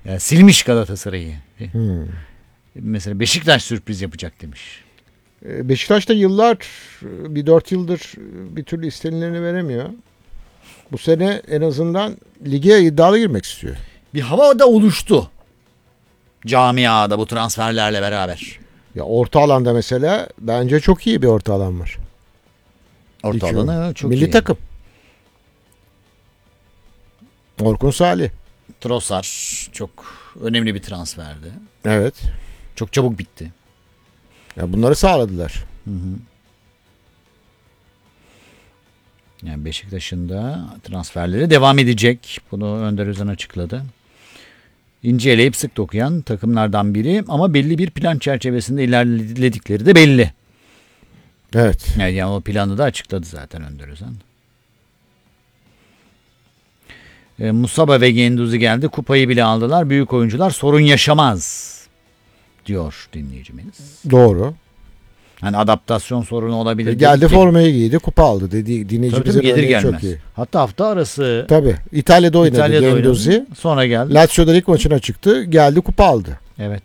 Yani silmiş Galatasaray'ı. Hmm. Mesela Beşiktaş sürpriz yapacak demiş. Beşiktaş da yıllar, bir 4 yıldır bir türlü istenileni veremiyor. Bu sene en azından lige iddialı girmek istiyor. Bir hava da oluştu. Camiada bu transferlerle beraber. Ya orta alanda mesela bence çok iyi bir orta alan var. Orta alanı çok Milli iyi. takım. Orkun Salih. Trossard çok önemli bir transferdi. Evet. Çok çabuk bitti. Ya bunları sağladılar. Hı hı. Yani Beşiktaş'ın da transferleri devam edecek. Bunu Önder Özen açıkladı. İnce eleyip sık dokuyan takımlardan biri ama belli bir plan çerçevesinde ilerledikleri de belli. Evet. Yani o planı da açıkladı zaten Önder Özen. Musaba ve Genduzi geldi. Kupayı bile aldılar. Büyük oyuncular sorun yaşamaz diyor dinleyicimiz. Doğru. Hani adaptasyon sorunu olabilir. Geldi formayı giydi, kupa aldı dedi dinleyicimizin gelir örneği gelmez. çok iyi. Hatta hafta arası Tabii. İtalya'da oynadı Genduzi. oynadı. Sonra geldi. Lazio'da ilk maçına çıktı. Geldi, kupa aldı. Evet.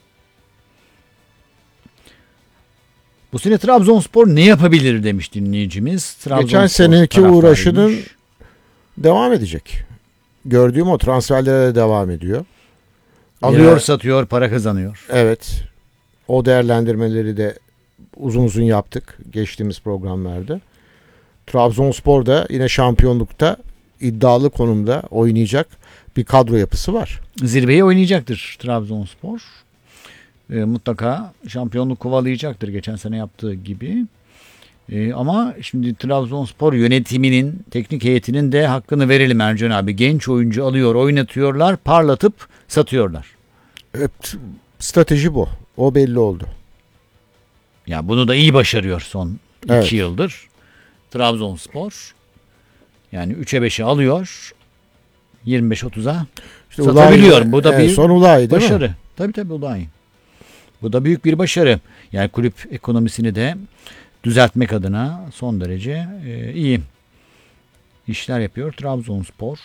Bu sene Trabzonspor ne yapabilir demiş dinleyicimiz. Geçen seneki uğraşının devam edecek. Gördüğüm o transferlere de devam ediyor. Alıyor, satıyor, para kazanıyor. Evet. O değerlendirmeleri de uzun uzun yaptık geçtiğimiz programlarda. Trabzonspor da yine şampiyonlukta iddialı konumda oynayacak bir kadro yapısı var. Zirveye oynayacaktır Trabzonspor. Mutlaka şampiyonluk kovalayacaktır geçen sene yaptığı gibi. Ama şimdi Trabzonspor yönetiminin, teknik heyetinin de hakkını verelim Ercan abi. Genç oyuncu alıyor, oynatıyorlar, parlatıp satıyorlar. Evet, strateji bu. O belli oldu. Ya bunu da iyi başarıyor son 2 yıldır. Trabzonspor. Yani 3'e 5'e alıyor. 25-30'a İşte satabiliyor. Bu da bir son Ulay değil başarı. mi? Tabii Ulay. Bu da büyük bir başarı. Yani kulüp ekonomisini de düzeltmek adına son derece iyi işler yapıyor Trabzonspor.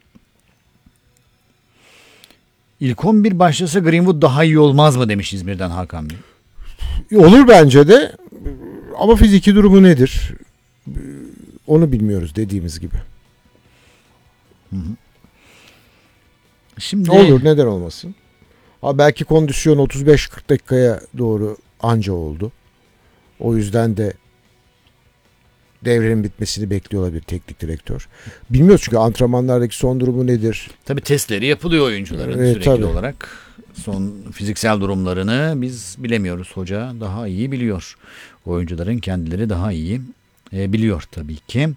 İlk 11 başlasa Greenwood daha iyi olmaz mı demiş İzmir'den Hakan Bey. Olur bence de, ama fiziki durumu nedir? Onu bilmiyoruz dediğimiz gibi. Şimdi olur, neden olmasın? Belki kondisyon 35-40 dakikaya doğru anca oldu. O yüzden de devrenin bitmesini bekliyor olabilir teknik direktör. Bilmiyoruz çünkü antrenmanlardaki son durumu nedir? Tabii testleri yapılıyor oyuncuların sürekli olarak. Son fiziksel durumlarını biz bilemiyoruz. Hoca daha iyi biliyor. Oyuncuların kendileri daha iyi biliyor tabii ki.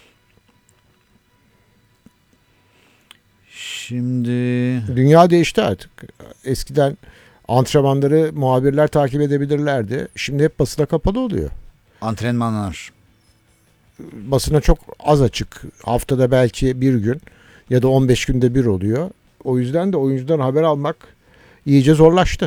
Şimdi dünya değişti artık. Eskiden antrenmanları muhabirler takip edebilirlerdi. Şimdi hep basına kapalı oluyor. Antrenmanlar basına çok az açık. Haftada belki bir gün ya da 15 günde bir oluyor. O yüzden de oyuncudan haber almak iyice zorlaştı.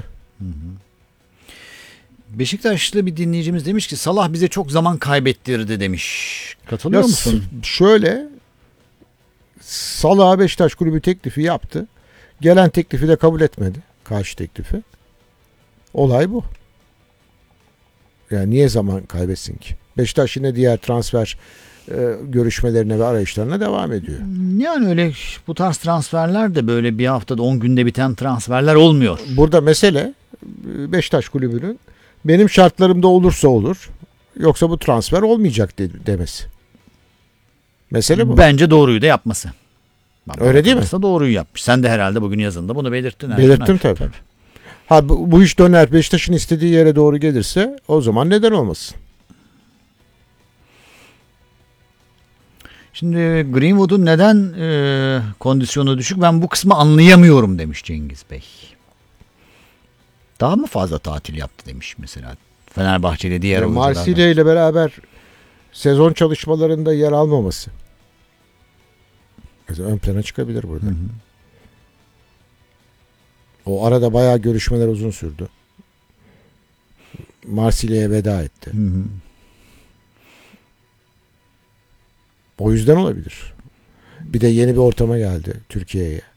Beşiktaşlı bir dinleyicimiz demiş ki Salah bize çok zaman kaybettirdi demiş. Katılıyor musun? Şöyle, Salah'a Beşiktaş kulübü teklifi yaptı. Gelen teklifi de kabul etmedi. Karşı teklifi. Olay bu. Yani niye zaman kaybetsin ki? Beşiktaş yine diğer transfer görüşmelerine ve arayışlarına devam ediyor. Yani öyle bu tarz transferler de böyle bir haftada 10 günde biten transferler olmuyor. Burada mesele Beşiktaş kulübünün benim şartlarımda olursa olur, yoksa bu transfer olmayacak demesi. Mesele bu. Bence doğruyu da yapması. Öyle değil mi? Doğruyu yapmış. Sen de herhalde bugün yazında bunu belirttin. Belirttim tabii. Ha, bu iş döner, Beşiktaş'ın istediği yere doğru gelirse o zaman neden olmasın? Şimdi Greenwood'un neden kondisyonu düşük, ben bu kısmı anlayamıyorum demiş Cengiz Bey. Daha mı fazla tatil yaptı demiş mesela. Fenerbahçe'de diğer oyunculardan. Marsilya ile beraber sezon çalışmalarında yer almaması. Mesela ön plana çıkabilir burada. Hı hı. O arada bayağı görüşmeler uzun sürdü. Marsilya'ya veda etti. Hı hı. O yüzden olabilir. Bir de yeni bir ortama geldi Türkiye'ye.